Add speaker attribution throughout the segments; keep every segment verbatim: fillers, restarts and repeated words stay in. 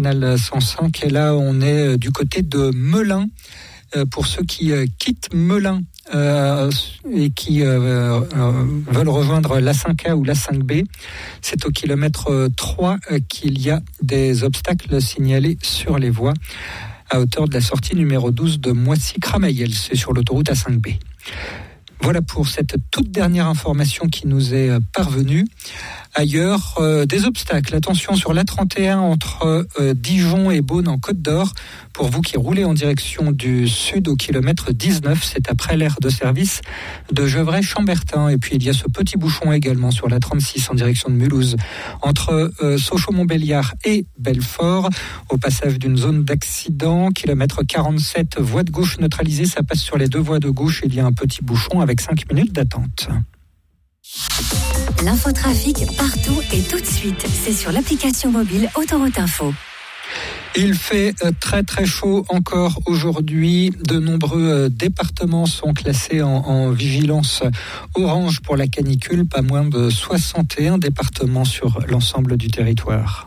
Speaker 1: nationale cent cinq. Et là, on est du côté de Melun. Pour ceux qui quittent Melun euh, et qui euh, euh, veulent rejoindre l'A cinq A ou l'A cinq B, c'est au kilomètre trois qu'il y a des obstacles signalés sur les voies à hauteur de la sortie numéro douze de Moissy-Cramayel. C'est sur l'autoroute A cinq B. Voilà pour cette toute dernière information qui nous est parvenue. Ailleurs, euh, des obstacles. Attention sur l'A trente et un entre euh, Dijon et Beaune en Côte d'Or. Pour vous qui roulez en direction du sud au kilomètre dix-neuf, c'est après l'aire de service de Gevrey-Chambertin. Et puis il y a ce petit bouchon également sur l'A trente-six en direction de Mulhouse entre euh, Sochaux-Montbéliard et Belfort. Au passage d'une zone d'accident, kilomètre quarante-sept, voie de gauche neutralisée. Ça passe sur les deux voies de gauche. Il y a un petit bouchon avec cinq minutes d'attente.
Speaker 2: L'infotrafic partout et tout de suite, c'est sur l'application mobile Autoroute Info.
Speaker 1: Il fait très très chaud encore aujourd'hui. De nombreux départements sont classés en, en vigilance orange pour la canicule. Pas moins de soixante et un départements sur l'ensemble du territoire.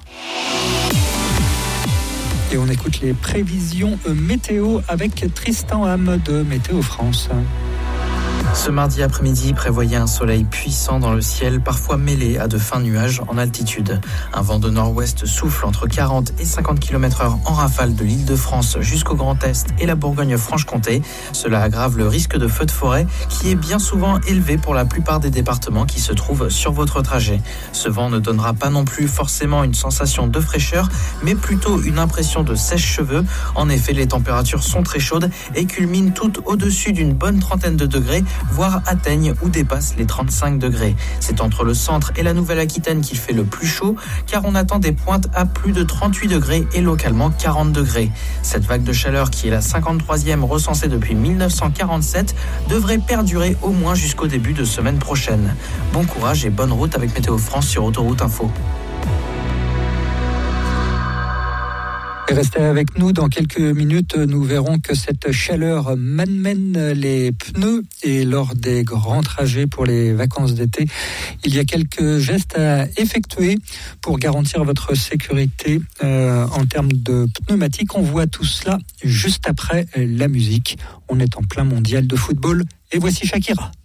Speaker 1: Et on écoute les prévisions météo avec Tristan Ham de Météo France.
Speaker 3: Ce mardi après-midi prévoyait un soleil puissant dans le ciel, parfois mêlé à de fins nuages en altitude. Un vent de nord-ouest souffle entre quarante et cinquante kilomètres heure en rafale de l'Île-de-France jusqu'au Grand Est et la Bourgogne-Franche-Comté. Cela aggrave le risque de feu de forêt qui est bien souvent élevé pour la plupart des départements qui se trouvent sur votre trajet. Ce vent ne donnera pas non plus forcément une sensation de fraîcheur, mais plutôt une impression de sèche-cheveux. En effet, les températures sont très chaudes et culminent toutes au-dessus d'une bonne trentaine de degrés, voire atteignent ou dépassent les trente-cinq degrés. C'est entre le centre et la Nouvelle-Aquitaine qu'il fait le plus chaud, car on attend des pointes à plus de trente-huit degrés et localement quarante degrés. Cette vague de chaleur, qui est la cinquante-troisième recensée depuis dix-neuf cent quarante-sept, devrait perdurer au moins jusqu'au début de semaine prochaine. Bon courage et bonne route avec Météo France sur Autoroute Info.
Speaker 1: Restez avec nous, dans quelques minutes, nous verrons que cette chaleur malmène les pneus et lors des grands trajets pour les vacances d'été, il y a quelques gestes à effectuer pour garantir votre sécurité euh, en termes de pneumatiques. On voit tout cela juste après la musique. On est en plein mondial de football et voici Shakira.